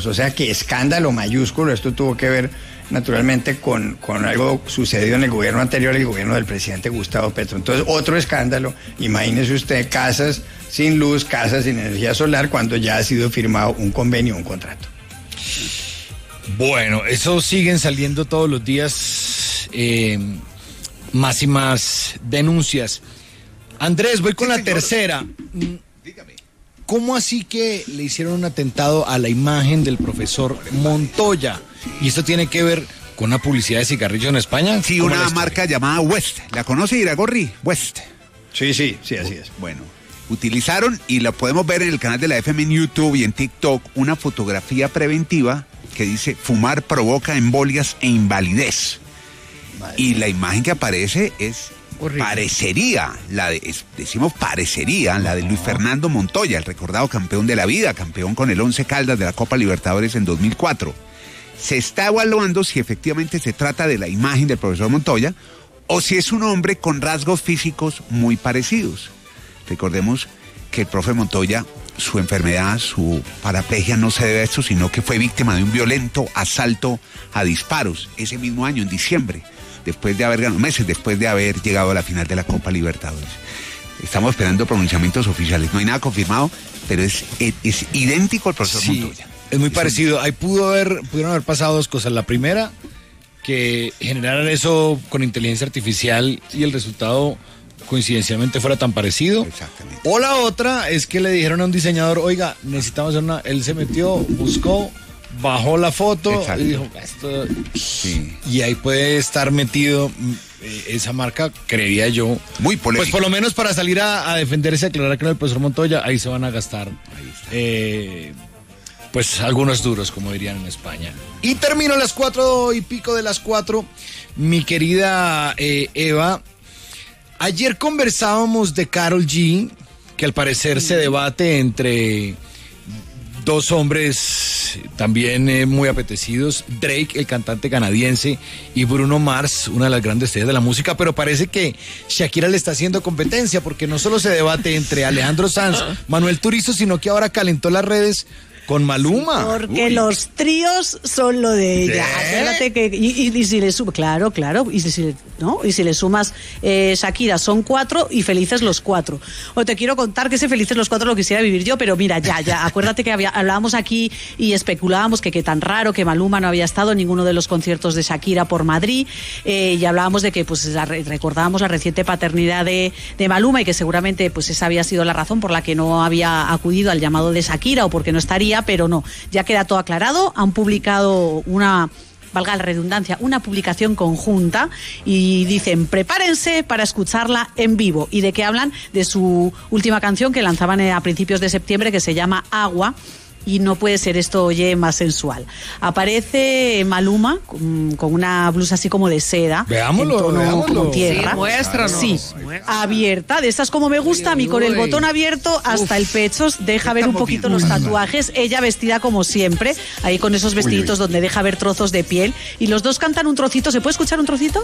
escándalos, o sea que escándalo mayúsculo, esto tuvo que ver naturalmente con algo sucedido en el gobierno anterior, el gobierno del presidente Gustavo Petro. Entonces, otro escándalo, imagínese usted, casas sin luz, casas sin energía solar, cuando ya ha sido firmado un convenio, un contrato. Bueno, eso siguen saliendo todos los días más y más denuncias. Andrés, voy con la tercera. Dígame. ¿Cómo así que le hicieron un atentado a la imagen del profesor Montoya? ¿Y esto tiene que ver con una publicidad de cigarrillos en España? Sí, una marca llamada West. ¿La conoce, Iragorri? West. Sí, así es. Bueno, utilizaron, y la podemos ver en el canal de la FM en YouTube y en TikTok, una fotografía preventiva que dice: fumar provoca embolias e invalidez. Madre. Y la imagen que aparece es... horrible. Parecería la de Luis Fernando Montoya, el recordado campeón de la vida, campeón con el Once Caldas de la Copa Libertadores en 2004. Se está evaluando si efectivamente se trata de la imagen del profesor Montoya o si es un hombre con rasgos físicos muy parecidos. Recordemos que el profe Montoya, su enfermedad, su paraplegia no se debe a esto, sino que fue víctima de un violento asalto a disparos ese mismo año, en diciembre, meses después de haber llegado a la final de la Copa Libertadores. Estamos esperando pronunciamientos oficiales, no hay nada confirmado, pero es idéntico al profesor Montoya. Es muy parecido. Ahí pudieron haber pasado dos cosas. La primera, que generaran eso con inteligencia artificial y el resultado coincidencialmente fuera tan parecido. Exactamente. O la otra es que le dijeron a un diseñador: oiga, necesitamos hacer una... Él se metió, buscó, bajó la foto. Exacto. Y dijo, esto... Sí. Y ahí puede estar metido esa marca, creería yo. Muy polémico. Pues por lo menos para salir a defenderse, aclarar que no es el profesor Montoya, ahí se van a gastar pues algunos duros, como dirían en España. Y termino a las 4:00 de las 4. Mi querida Eva, ayer conversábamos de Karol G, que al parecer se debate entre dos hombres también muy apetecidos, Drake, el cantante canadiense, y Bruno Mars, una de las grandes estrellas de la música, pero parece que Shakira le está haciendo competencia, porque no solo se debate entre Alejandro Sanz, Manuel Turizo, sino que ahora calentó las redes con Maluma. Porque los tríos son lo de ella. Acuérdate que y si le sumas, claro, y si le sumas Shakira, son 4 y felices los 4. O te quiero contar que ese felices los 4 lo quisiera vivir yo, pero mira, ya, acuérdate que hablábamos aquí y especulábamos que tan raro que Maluma no había estado en ninguno de los conciertos de Shakira por Madrid, y hablábamos de que pues recordábamos la reciente paternidad de Maluma y que seguramente pues esa había sido la razón por la que no había acudido al llamado de Shakira o porque no estaría, pero no, ya queda todo aclarado. Han publicado valga la redundancia, una publicación conjunta y dicen: prepárense para escucharla en vivo. ¿Y de qué hablan? De su última canción que lanzaban a principios de septiembre, que se llama Agua. Y no puede ser esto, oye, más sensual. Aparece Maluma con una blusa así como de seda. Veámoslo. Como tierra. Sí, muéstranos. Sí, abierta. De estas como me gusta a mí, con el botón abierto hasta el pecho. Deja ver un poquito los tatuajes. Ella vestida como siempre, ahí con esos vestiditos donde deja ver trozos de piel. Y los dos cantan un trocito. ¿Se puede escuchar un trocito?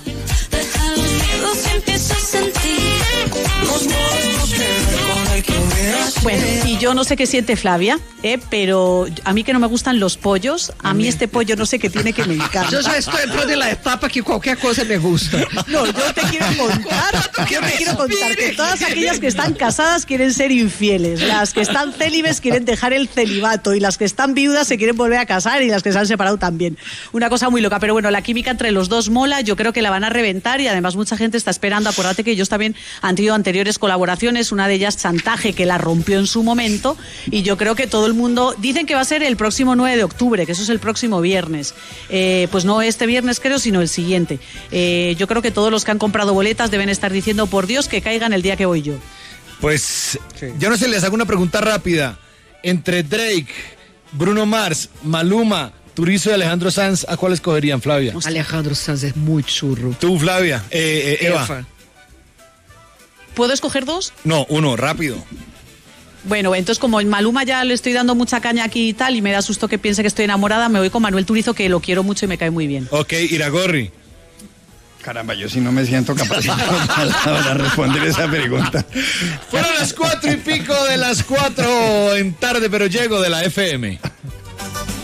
Bueno, y yo no sé qué siente Flavia, pero a mí que no me gustan los pollos, a mí este pollo no sé qué tiene que me encanta. Yo ya estoy dentro de la etapa que cualquier cosa me gusta. No, yo te quiero contar que todas aquellas que están casadas quieren ser infieles, las que están célibes quieren dejar el celibato y las que están viudas se quieren volver a casar y las que se han separado también. Una cosa muy loca, pero bueno, la química entre los dos mola, yo creo que la van a reventar y además mucha gente está esperando. Acuérdate que ellos también han tenido anteriores colaboraciones, una de ellas Chantaje, que la rompió en su momento, y yo creo que todo el mundo, dicen que va a ser el próximo 9 de octubre, que eso es el próximo viernes, pues no este viernes creo, sino el siguiente. Yo creo que todos los que han comprado boletas deben estar diciendo: por Dios, que caigan el día que voy yo. Pues, sí. Yo no sé, les hago una pregunta rápida. Entre Drake, Bruno Mars, Maluma, Turizo y Alejandro Sanz, ¿a cuál escogerían, Flavia? Alejandro Sanz es muy churro. ¿Tú, Flavia? Eva. ¿Puedo escoger dos? No, uno, rápido. Bueno, entonces como en Maluma ya le estoy dando mucha caña aquí y tal, y me da susto que piense que estoy enamorada, me voy con Manuel Turizo, que lo quiero mucho y me cae muy bien. Ok, Iragorri. Caramba, yo sí no me siento capacitado para responder esa pregunta. Fueron las 4:00 de las 4 en Tarde Pero Llego de la FM.